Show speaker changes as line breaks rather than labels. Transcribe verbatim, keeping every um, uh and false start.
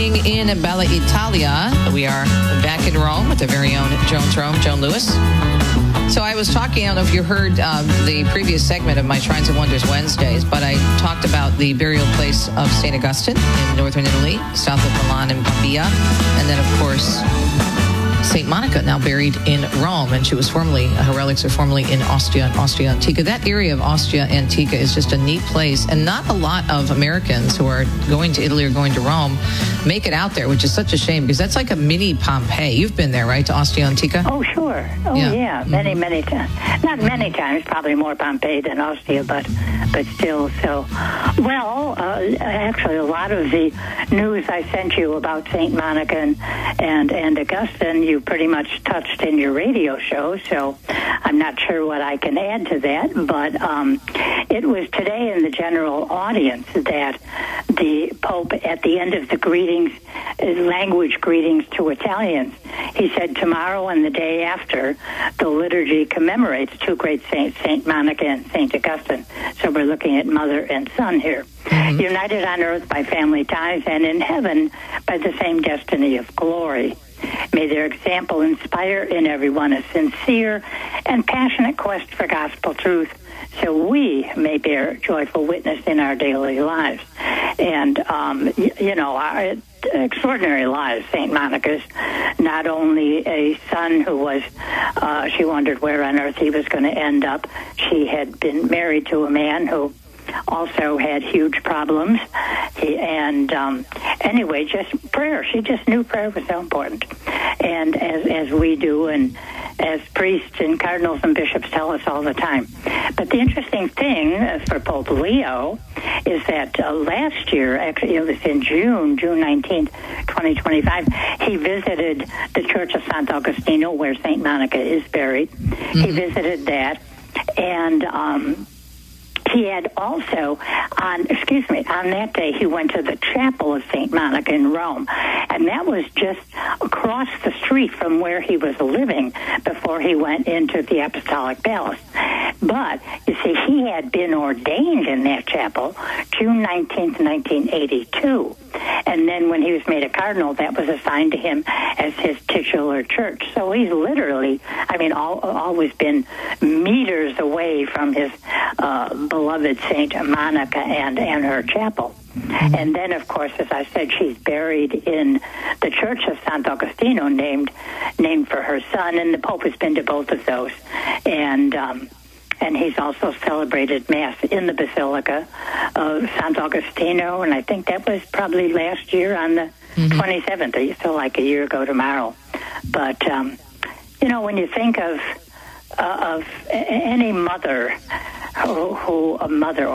morning in Bella Italia. We are back in Rome with our very own Joan's Rome, Joan Lewis. So I was talking, I don't know if you heard um, the previous segment of my Shrines and Wonders Wednesdays, but I talked about the burial place of Saint Augustine in northern Italy, south of Milan and Pavia, and then, of course, Saint Monica, now buried in Rome, and she was formerly, her relics are formerly in Ostia, Ostia Antica. That area of Ostia Antica is just a neat place, and not a lot of Americans who are going to Italy or going to Rome make it out there, which is such a shame, because that's like a mini Pompeii. You've been there, right, to Ostia Antica?
Oh, sure. Oh, yeah, yeah. Mm-hmm. many, many times. Not many times, probably more Pompeii than Ostia, but but still. So, well, uh, actually, a lot of the news I sent you about Saint Monica and, and, and Augustine, you pretty much touched in your radio show, so I'm not sure what I can add to that, but um, it was today in the general audience that the Pope, at the end of the greetings, language greetings to Italians, he said tomorrow and the day after, the liturgy commemorates two great saints, Saint Monica and Saint Augustine. So we're looking at mother and son here. Mm-hmm. United on earth by family ties and in heaven by the same destiny of glory. May their example inspire in everyone a sincere and passionate quest for gospel truth, so we may bear joyful witness in our daily lives. And, um, you, you know, our extraordinary lives. Saint Monica's not only a son who was, uh, she wondered where on earth he was going to end up. She had been married to a man who also had huge problems. He, and um, anyway, just prayer. She just knew prayer was so important. And as, as we do, and as priests and cardinals and bishops tell us all the time. But the interesting thing for Pope Leo is that uh, last year, actually it was in June, June nineteenth, twenty twenty-five, he visited the Church of Sant'Agostino, where Saint Monica is buried. Mm-hmm. He visited that, and um, he had also, on excuse me, on that day he went to the chapel of Saint Monica in Rome, and that was just across the street from where he was living before he went into the Apostolic Palace. But, you see, he had been ordained in that chapel June nineteenth, nineteen eighty-two. And then when he was made a cardinal, that was assigned to him as his titular church. So he's literally, I mean, all, always been meters away from his uh, beloved Saint Monica and, and her chapel. Mm-hmm. And then, of course, as I said, she's buried in the Church of Sant'Agostino, named named for her son, and the Pope has been to both of those. And um, and he's also celebrated Mass in the Basilica of Sant'Agostino, and I think that was probably last year on the mm-hmm. twenty-seventh, so like a year ago tomorrow. But, um, you know, when you think of uh, of any mother who, who a mother